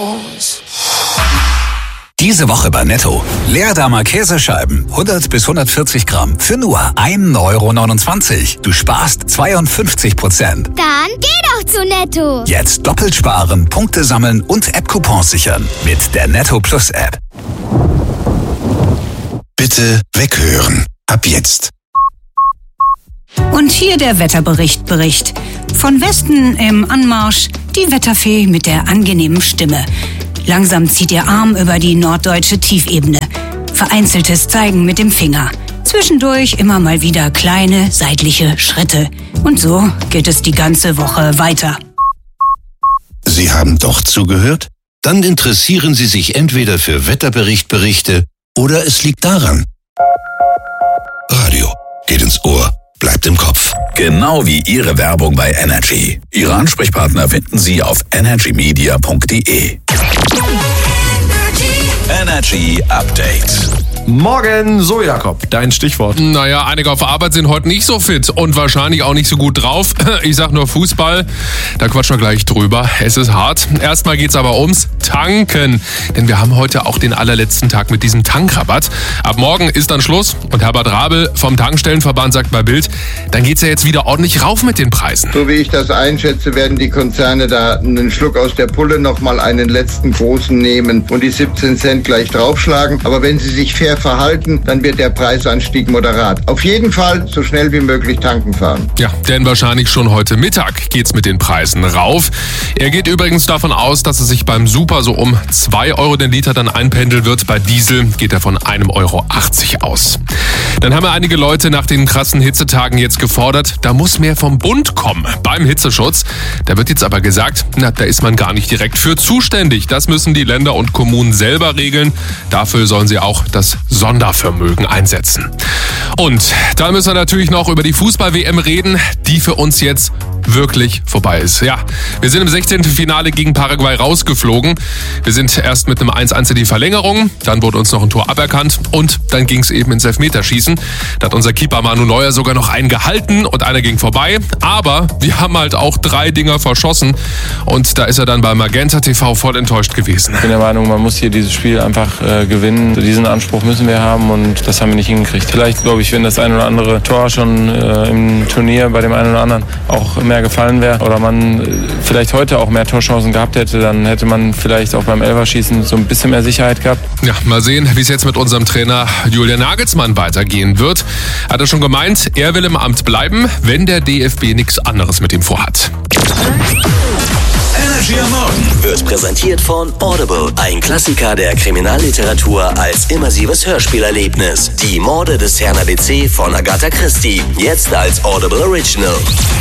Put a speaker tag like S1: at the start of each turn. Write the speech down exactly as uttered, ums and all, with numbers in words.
S1: Diese Woche bei Netto. Leerdammer Käsescheiben, hundert bis hundertvierzig Gramm, für nur ein Euro neunundzwanzig. Du sparst zweiundfünfzig Prozent.
S2: Dann geh doch zu Netto.
S1: Jetzt doppelt sparen, Punkte sammeln und App-Coupons sichern. Mit der Netto Plus App.
S3: Bitte weghören. Ab jetzt.
S4: Und hier der Wetterbericht Bericht. Von Westen im Anmarsch die Wetterfee mit der angenehmen Stimme. Langsam zieht ihr Arm über die norddeutsche Tiefebene. Vereinzeltes Zeigen mit dem Finger. Zwischendurch immer mal wieder kleine seitliche Schritte. Und so geht es die ganze Woche weiter.
S3: Sie haben doch zugehört? Dann interessieren Sie sich entweder für Wetterberichtberichte oder es liegt daran. Radio geht ins Ohr, bleibt im Kopf.
S1: Genau wie Ihre Werbung bei Energy. Ihre Ansprechpartner finden Sie auf energy media punkt de. Energy Update.
S5: Morgen, so Jakob, dein Stichwort.
S6: Naja, einige auf Arbeit sind heute nicht so fit und wahrscheinlich auch nicht so gut drauf. Ich sag nur Fußball, da quatschen wir gleich drüber. Es ist hart. Erstmal geht's aber ums Tanken. Denn wir haben heute auch den allerletzten Tag mit diesem Tankrabatt. Ab morgen ist dann Schluss und Herbert Rabel vom Tankstellenverband sagt bei Bild, dann geht's ja jetzt wieder ordentlich rauf mit den Preisen.
S7: So wie ich das einschätze, werden die Konzerne da einen Schluck aus der Pulle nochmal einen letzten großen nehmen und die siebzehn Cent gleich draufschlagen. Aber wenn sie sich fair verhalten, dann wird der Preisanstieg moderat. Auf jeden Fall so schnell wie möglich tanken fahren.
S6: Ja, denn wahrscheinlich schon heute Mittag geht's mit den Preisen rauf. Er geht übrigens davon aus, dass es sich beim Super so um zwei Euro den Liter dann einpendeln wird. Bei Diesel geht er von einem Euro achtzig aus. Dann haben wir einige Leute nach den krassen Hitzetagen jetzt gefordert, da muss mehr vom Bund kommen beim Hitzeschutz. Da wird jetzt aber gesagt, na, da ist man gar nicht direkt für zuständig. Das müssen die Länder und Kommunen selber regeln. Dafür sollen sie auch das Sondervermögen einsetzen. Und da müssen wir natürlich noch über die Fußball-W M reden, die für uns jetzt wirklich vorbei ist. Ja, wir sind im sechzehnten Finale gegen Paraguay rausgeflogen. Wir sind erst mit einem eins eins in die Verlängerung, dann wurde uns noch ein Tor aberkannt und dann ging es eben ins Elfmeterschießen. Da hat unser Keeper Manu Neuer sogar noch einen gehalten und einer ging vorbei. Aber wir haben halt auch drei Dinger verschossen und da ist er dann bei Magenta T V voll enttäuscht gewesen.
S8: Ich bin der Meinung, man muss hier dieses Spiel einfach äh, gewinnen. Diesen Anspruch müssen wir haben und das haben wir nicht hingekriegt. Vielleicht, glaube ich, wenn das ein oder andere Tor schon äh, im Turnier bei dem einen oder anderen auch mehr gefallen wäre oder man äh, vielleicht heute auch mehr Torchancen gehabt hätte, dann hätte man vielleicht auch beim Elferschießen so ein bisschen mehr Sicherheit gehabt.
S6: Ja, mal sehen, wie es jetzt mit unserem Trainer Julian Nagelsmann weitergehen wird. Hat er schon gemeint, er will im Amt bleiben, wenn der D F B nichts anderes mit ihm vorhat.
S1: Energy am Morgen
S9: wird präsentiert von Audible, ein Klassiker der Kriminalliteratur als immersives Hörspielerlebnis. Die Morde des Herrn A B C von Agatha Christie, jetzt als Audible Original.